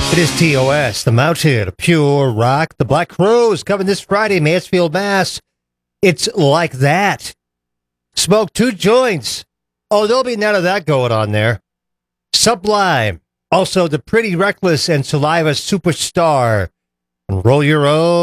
It is TOS, the Mountain, Pure Rock. The Black Crowes coming this Friday, Mansfield, Mass. It's like that. Smoke 2 joints. Oh, there'll be none of that going on there. Sublime. Also, the Pretty Reckless and Saliva Superstar. And Roll Your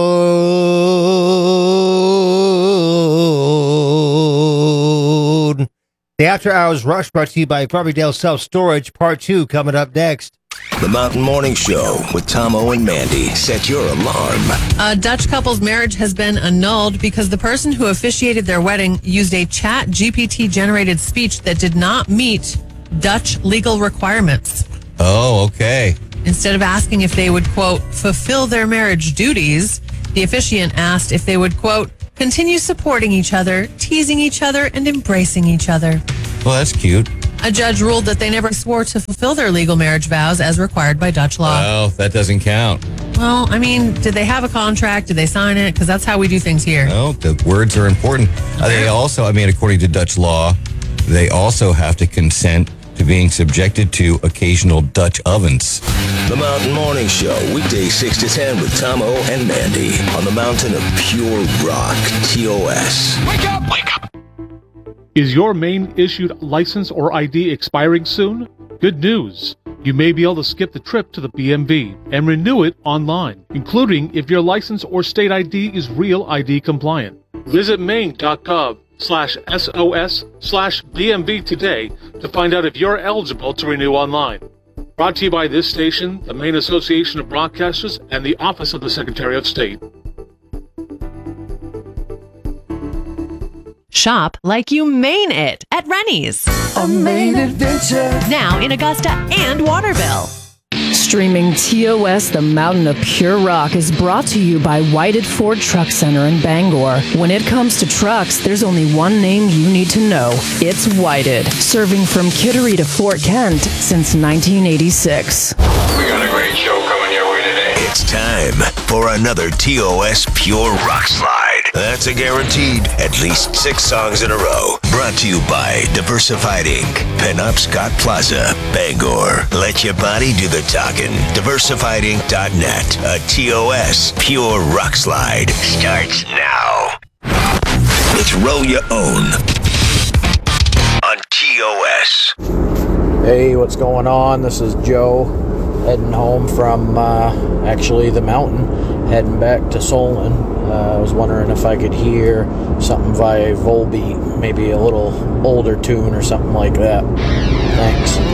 Own. The After Hours Rush brought to you by Farmingdale Self Storage, Part 2, coming up next. The Mountain Morning Show with Tomo and Mandy. Set your alarm. A Dutch couple's marriage has been annulled because the person who officiated their wedding used a chat GPT-generated speech that did not meet Dutch legal requirements. Oh, okay. Instead of asking if they would, quote, fulfill their marriage duties, the officiant asked if they would, quote, continue supporting each other, teasing each other, and embracing each other. Well, that's cute. A judge ruled that they never swore to fulfill their legal marriage vows as required by Dutch law. Well, that doesn't count. Well, I mean, did they have a contract? Did they sign it? Because that's how we do things here. No, the words are important. They also, according to Dutch law, they also have to consent to being subjected to occasional Dutch ovens. The Mountain Morning Show, weekdays 6 to 10 with Tomo and Mandy on the Mountain of Pure Rock, TOS. Wake up! Wake up! Is your Maine issued license or ID expiring soon? Good news. You may be able to skip the trip to the BMV and renew it online, including if your license or state ID is Real ID compliant. Visit maine.gov/SOS/BMV today to find out if you're eligible to renew online. Brought to you by this station, the Maine Association of Broadcasters, and the Office of the Secretary of State. Shop like you mean it at Rennie's. A Maine adventure. Now in Augusta and Waterville. Streaming TOS, the Mountain of Pure Rock, is brought to you by Whited Ford Truck Center in Bangor. When it comes to trucks, there's only one name you need to know. It's Whited, serving from Kittery to Fort Kent since 1986. We got a great show coming your way today. It's time for another TOS Pure Rock Slide. That's a guaranteed at least 6 songs in a row. Brought to you by Diversified Inc., Pinup Scott Plaza, Bangor. Let your body do the talking. DiversifiedInc.net. A TOS Pure Rock Slide starts now. It's Roll Your Own on TOS. Hey, what's going on? This is Joe, heading home from the mountain, heading back to Solon. I was wondering if I could hear something by Volbeat, maybe a little older tune or something like that. Thanks.